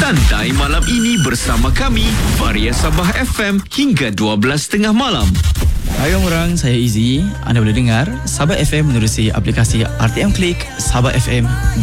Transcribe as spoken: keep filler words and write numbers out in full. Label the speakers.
Speaker 1: Santai malam ini bersama kami, Varia Sabah F M hingga dua belas tiga puluh malam.
Speaker 2: Hai orang, saya Izzy. Anda boleh dengar Sabah F M menerusi aplikasi R T M Click, Sabah F M